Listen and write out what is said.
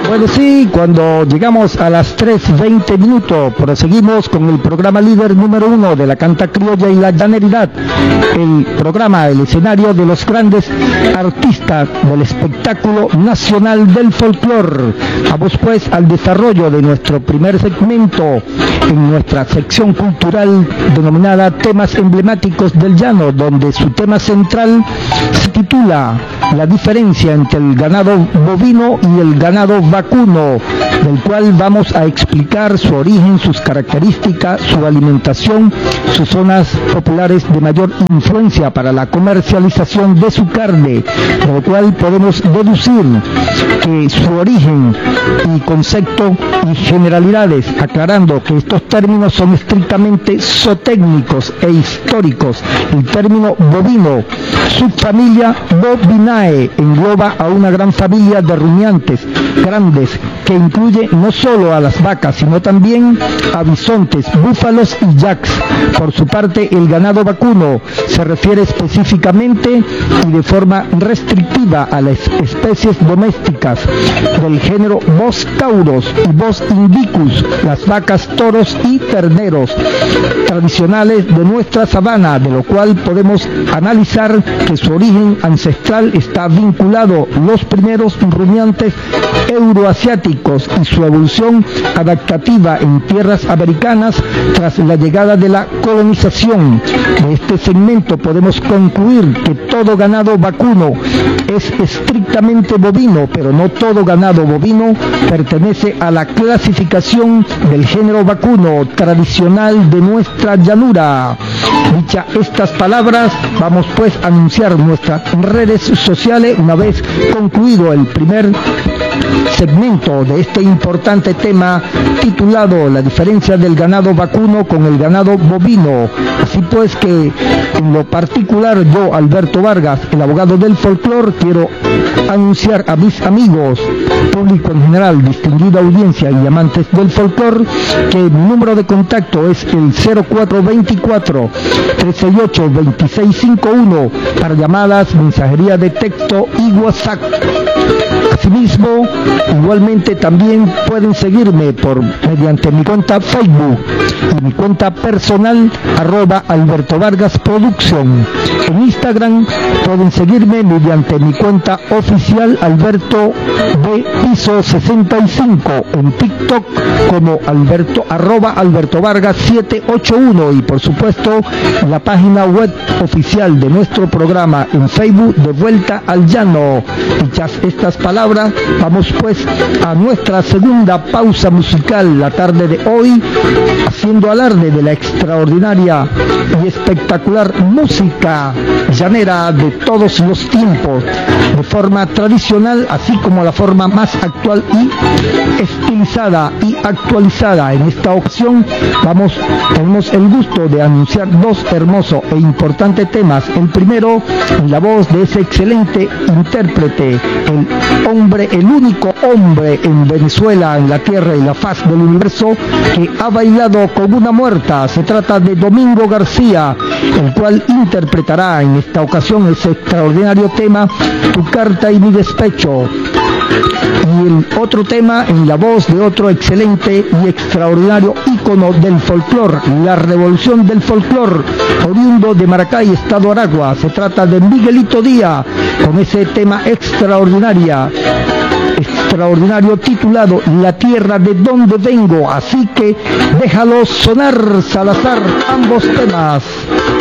Bueno, sí, cuando llegamos a las 3:20 minutos, proseguimos con el programa líder número 1 de la canta criolla y la llaneridad, el programa, el escenario de los grandes artistas del espectáculo nacional del folclor. Vamos pues al desarrollo de nuestro primer segmento en nuestra sección cultural denominada Temas Emblemáticos del Llano, donde su tema central se titula La diferencia entre el ganado bovino y el ganado vacuno, del cual vamos a explicar su origen, sus características, su alimentación, sus zonas populares de mayor influencia para la comercialización de su carne, de lo cual podemos deducir que su origen y concepto y generalidades, aclarando que estos términos son estrictamente zootécnicos e históricos. El término bovino, subfamilia Bovinae, engloba a una gran familia de rumiantes grandes que incluye no solo a las vacas, sino también a bisontes, búfalos y yaks. Por su parte, el ganado vacuno se refiere específicamente y de forma restrictiva a las especies domésticas del género Bos tauros y Bos indicus, las vacas, toros y terneros tradicionales de nuestra sabana, de lo cual podemos analizar que su origen ancestral está vinculado a los primeros rumiantes euroasiáticos y su evolución adaptativa en tierras americanas tras la llegada de la colonización. De este segmento podemos concluir que todo ganado vacuno es estrictamente bovino, pero no todo ganado bovino pertenece a la clasificación del género vacuno tradicional de nuestra llanura. Dicha estas palabras, vamos pues a anunciar nuestras redes sociales una vez concluido el primer segmento de este importante tema titulado La diferencia del ganado vacuno con el ganado bovino. Así pues que en lo particular yo, Alberto Vargas, el abogado del folclor, quiero anunciar a mis amigos, público en general, distinguida audiencia y amantes del folclor, que mi número de contacto es el 0424-368-2651 para llamadas, mensajería de texto y WhatsApp. Asimismo, igualmente también pueden seguirme mediante mi cuenta Facebook y mi cuenta personal @Alberto Vargas Producción. En Instagram pueden seguirme mediante mi cuenta oficial Alberto de Piso 65, en TikTok como Alberto Vargas 781 y por supuesto la página web oficial de nuestro programa en Facebook, De Vuelta al Llano. Dichas estas palabras, vamos pues a nuestra segunda pausa musical la tarde de hoy, haciendo alarde de la extraordinaria y espectacular música llanera de todos los tiempos, de forma tradicional, así como la forma más actual y estilizada y actualizada. En esta ocasión tenemos el gusto de anunciar dos hermosos e importantes temas. El primero, en la voz de ese excelente intérprete, el único hombre en Venezuela, en la tierra y la faz del universo, que ha bailado con una muerta. Se trata de Domingo García, el cual interpretará en esta ocasión ese extraordinario tema Tu carta y mi despecho. Y el otro tema en la voz de otro excelente y extraordinario ícono del folclor, la revolución del folclor, oriundo de Maracay, estado Aragua. Se trata de Miguelito Díaz, con ese tema extraordinario titulado La tierra de donde vengo. Así que déjalo sonar, Salazar, ambos temas.